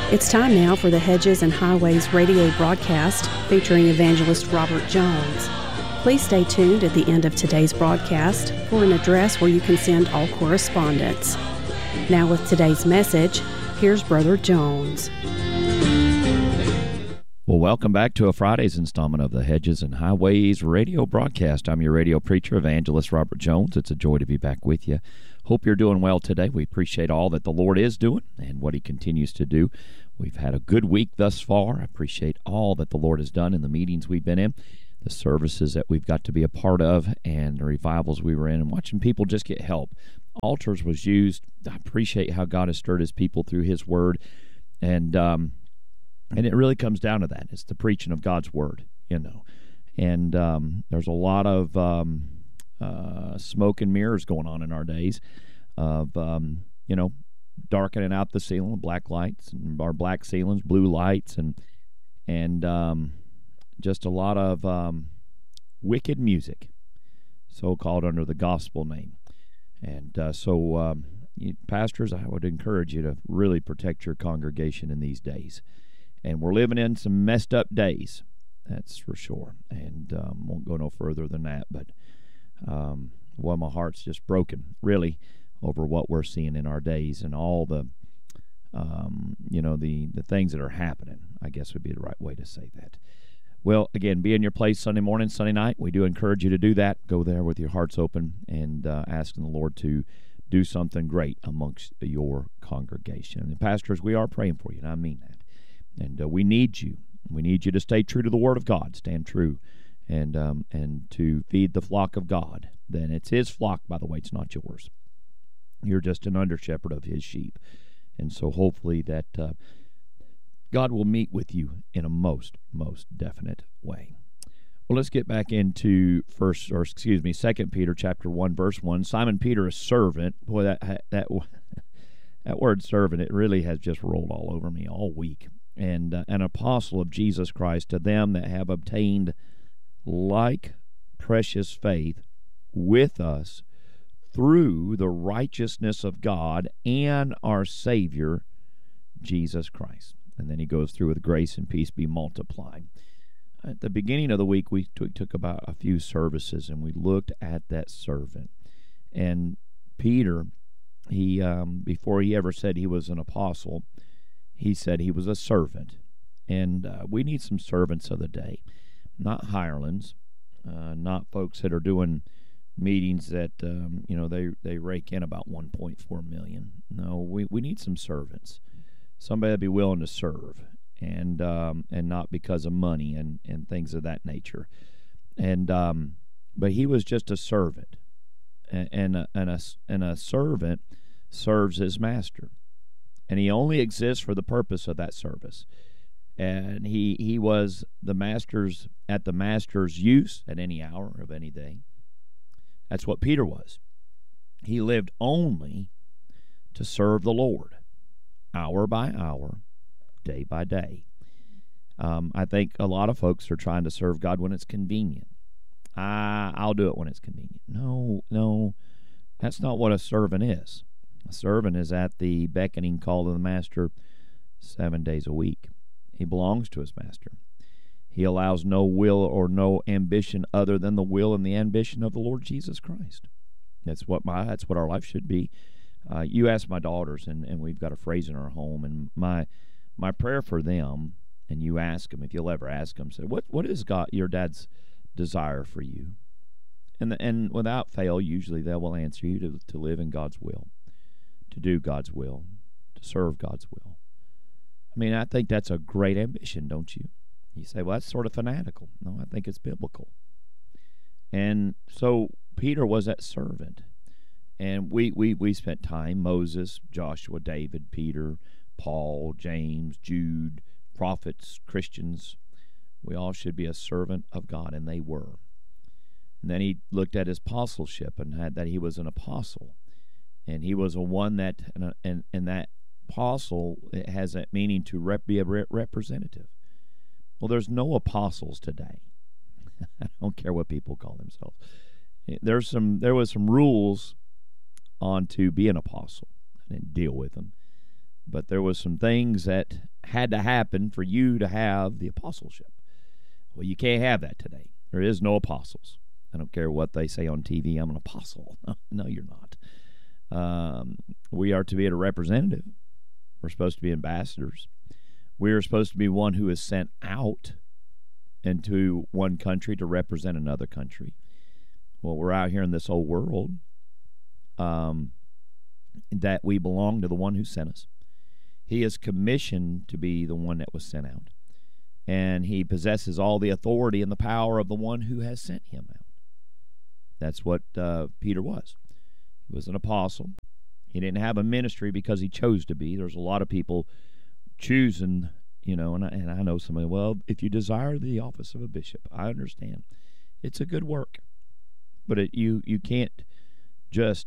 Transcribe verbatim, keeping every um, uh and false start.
It's time now for the Hedges and Highways radio broadcast featuring evangelist Robert Jones. Please stay tuned at the end of today's broadcast for an address where you can send all correspondence. Now with today's message, here's Brother Jones. Well, welcome back to a Friday's installment of the Hedges and Highways radio broadcast. I'm your radio preacher, evangelist Robert Jones. It's a joy to be back with you. Hope you're doing well today. We appreciate all that the Lord is doing and what He continues to do. We've had a good week thus far. I appreciate all that the Lord has done in the meetings we've been in, the services that we've got to be a part of, and the revivals we were in, and watching people just get help. Altars was used. I appreciate how God has stirred His people through His Word, and um, and it really comes down to that. It's the preaching of God's Word, you know. And um, there's a lot of um, uh, smoke and mirrors going on in our days of, um, you know, darkening out the ceiling with black lights, and our black ceilings, blue lights, and and um, just a lot of um, wicked music, so-called under the gospel name. And uh, so, um, you, pastors, I would encourage you to really protect your congregation in these days. And we're living in some messed up days, that's for sure. And um, won't go no further than that. But um, well, my heart's just broken, really, over what we're seeing in our days and all the, um, you know, the, the things that are happening, I guess would be the right way to say that. Well, again, be in your place Sunday morning, Sunday night. We do encourage you to do that. Go there with your hearts open and uh, asking the Lord to do something great amongst your congregation. And pastors, we are praying for you, and I mean that. And uh, we need you. We need you to stay true to the Word of God, stand true, and um, and to feed the flock of God. Then it's His flock, by the way, it's not yours. You're just an under-shepherd of His sheep. And so hopefully that uh, God will meet with you in a most, most definite way. Well, let's get back into first, or excuse me, Second Peter chapter one, verse one. Simon Peter, a servant. Boy, that that that word servant, it really has just rolled all over me all week. And uh, an apostle of Jesus Christ, to them that have obtained like precious faith with us through the righteousness of God and our Savior, Jesus Christ. And then he goes through with grace and peace be multiplied. At the beginning of the week, we took, took about a few services, and we looked at that servant. And Peter, he um, before he ever said he was an apostle, he said he was a servant. And uh, we need some servants of the day, not hirelings, uh, not folks that are doing meetings that, um, you know, they, they rake in about one point four million dollars. No, we, we need some servants. Somebody that'd be willing to serve, and um, and not because of money and, and things of that nature. And um, but he was just a servant, and and a, and a and a servant serves his master, and he only exists for the purpose of that service. And he he was the master's at the master's use at any hour of any day. That's what Peter was. He lived only to serve the Lord, hour by hour, day by day. Um, I think a lot of folks are trying to serve God when it's convenient. Ah, I'll do it when it's convenient. No, no, that's not what a servant is. A servant is at the beckoning call of the master seven days a week. He belongs to his master. He allows no will or no ambition other than the will and the ambition of the Lord Jesus Christ. That's what my that's what our life should be. Uh, you ask my daughters, and, and we've got a phrase in our home, and my my prayer for them, and you ask them, if you'll ever ask them, say, what what is God, your dad's desire for you? And the, and without fail, usually they will answer you to, to live in God's will, to do God's will, to serve God's will. I mean, I think that's a great ambition, don't you? You say, well, that's sort of fanatical. No, I think it's biblical. And so Peter was that servant. And we, we, we spent time, Moses, Joshua, David, Peter, Paul, James, Jude, prophets, Christians. We all should be a servant of God, and they were. And then he looked at his apostleship and had that he was an apostle. And he was a one that, and, and, and that apostle, it has that meaning to rep, be a re- representative. Well, there's no apostles today. I don't care what people call themselves. There's some. There was some rules on to be an apostle. I didn't deal with them, but there was some things that had to happen for you to have the apostleship. Well, you can't have that today. There is no apostles. I don't care what they say on T V. I'm an apostle. No, you're not. Um, we are to be a representative. We're supposed to be ambassadors. We are supposed to be one who is sent out into one country to represent another country. Well, we're out here in this old world, um, that we belong to the one who sent us. He is commissioned to be the one that was sent out. And he possesses all the authority and the power of the one who has sent him out. That's what uh, Peter was. He was an apostle. He didn't have a ministry because he chose to be. There's a lot of people choosing, you know, and I, and I know somebody, well, if you desire the office of a bishop, I understand. It's a good work. But it, you, you can't just